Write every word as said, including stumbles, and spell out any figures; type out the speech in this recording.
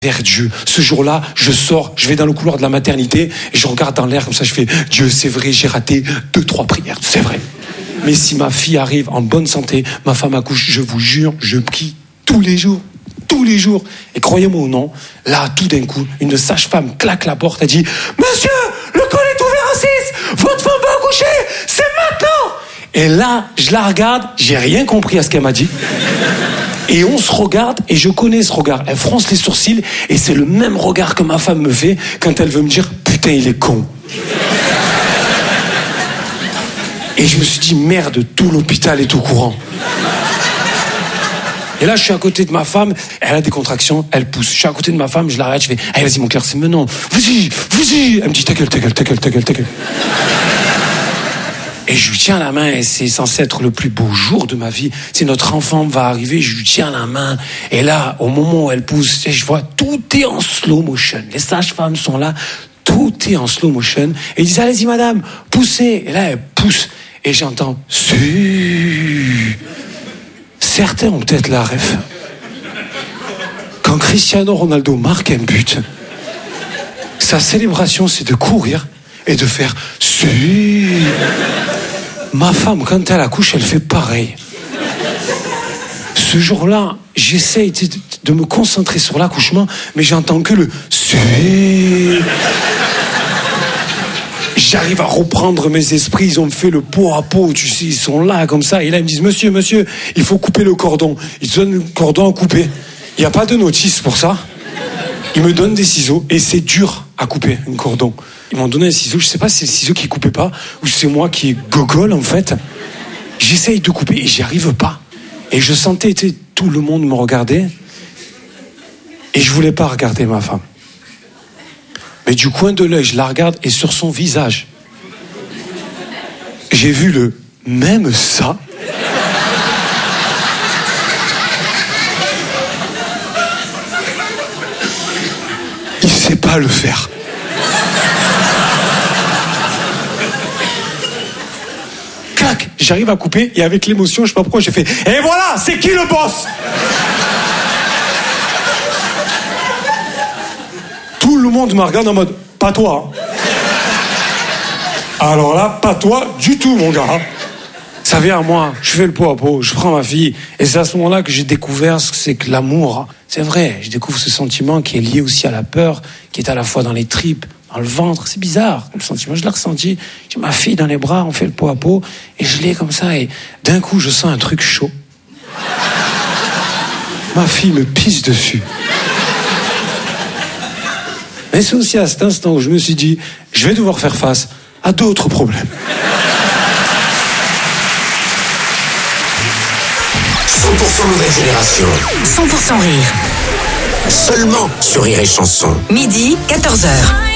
vers Dieu. Ce jour-là, je sors, je vais dans le couloir de la maternité et je regarde dans l'air comme ça, je fais « Dieu, c'est vrai, j'ai raté deux, trois prières, c'est vrai. » Mais si ma fille arrive en bonne santé, ma femme accouche, je vous jure, je prie tous les jours, tous les jours. Et croyez-moi ou non, là, tout d'un coup, une sage-femme claque la porte, elle dit « Monsieur, le col est ouvert à six, votre femme va accoucher, c'est maintenant !» Et là, je la regarde, j'ai rien compris à ce qu'elle m'a dit. Et on se regarde, et je connais ce regard. Elle fronce les sourcils, et c'est le même regard que ma femme me fait quand elle veut me dire « Putain, il est con !» Et je me suis dit « Merde, tout l'hôpital est au courant. » Et là, je suis à côté de ma femme, elle a des contractions, elle pousse. Je suis à côté de ma femme, je l'arrête, je fais « Allez, vas-y, mon cœur, c'est maintenant. Vas-y, vas-y !» Elle me dit « Ta gueule, ta gueule, ta gueule, ta gueule, ta gueule. » Et je lui tiens la main, et c'est censé être le plus beau jour de ma vie. C'est notre enfant va arriver, je lui tiens la main. Et là, au moment où elle pousse, je vois, tout est en slow motion. Les sages-femmes sont là, tout est en slow motion. Et ils disent, allez-y madame, poussez. Et là, elle pousse. Et j'entends, si. Certains ont peut-être la ref. Quand Cristiano Ronaldo marque un but, sa célébration, c'est de courir et de faire, si. Ma femme, quand elle accouche, elle fait pareil. Ce jour-là, j'essaye de me concentrer sur l'accouchement, mais j'entends que le « si ». J'arrive à reprendre mes esprits, ils ont fait le pot à pot, tu sais, ils sont là comme ça. Et là, ils me disent « Monsieur, monsieur, il faut couper le cordon ». Ils te donnent le cordon à couper. Il n'y a pas de notice pour ça. Ils me donnent des ciseaux, et c'est dur à couper un cordon. Ils m'ont donné un ciseau, je sais pas si c'est le ciseau qui coupait pas, ou c'est moi qui est gogol en fait. J'essaye de couper et j'y arrive pas. Et je sentais que tout le monde me regardait, et je voulais pas regarder ma femme. Mais du coin de l'œil, je la regarde, et sur son visage, j'ai vu le « même ça ». Il sait pas le faire. Clac, j'arrive à couper et avec l'émotion, je sais pas pourquoi, j'ai fait « Et voilà, c'est qui le boss ?» Tout le monde me regarde en mode « Pas toi. » Alors là, pas toi du tout, mon gars. Ça vient à moi, je fais le pot à pot, je prends ma fille. Et c'est à ce moment-là que j'ai découvert ce que c'est que l'amour. C'est vrai, je découvre ce sentiment qui est lié aussi à la peur, qui est à la fois dans les tripes, dans le ventre. C'est bizarre, le sentiment. Je l'ai ressenti. J'ai ma fille dans les bras, on fait le pot à pot, et je l'ai comme ça, et d'un coup, je sens un truc chaud. Ma fille me pisse dessus. Mais c'est aussi à cet instant où je me suis dit, je vais devoir faire face à d'autres problèmes. cent pour cent nouvelle génération. cent pour cent rire. Seulement sur Rire et Chanson. Midi, quatorze heures.